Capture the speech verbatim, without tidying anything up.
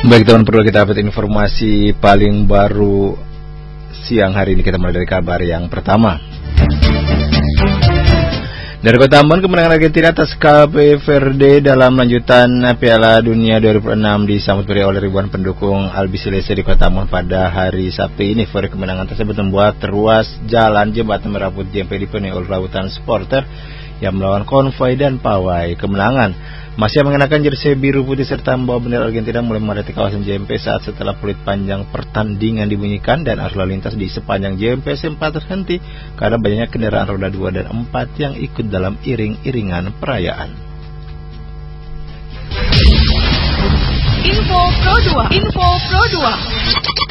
Baik teman, perlu kita update informasi paling baru siang hari ini. Kita mulai dari kabar yang pertama. Dari Kota Ambon, kemenangan Argentina atas Cape Verde dalam lanjutan Piala Dunia dua ribu enam disambut meriah oleh ribuan pendukung Albiceleste di Kota Ambon pada hari Sabtu ini. Euforia kemenangan tersebut membuat ruas jalan Jembatan Merah Putih J M P dipenuhi oleh lautan supporter yang melawan konvoi dan pawai kemenangan. Masih mengenakan jersey biru putih serta membawa bendera Argentina mulai memadati kawasan J M P saat setelah peluit panjang pertandingan dibunyikan dan arus lalu lintas di sepanjang J M P sempat terhenti karena banyaknya kendaraan roda dua dan empat yang ikut dalam iring-iringan perayaan. Info Pro dua, Info Pro dua.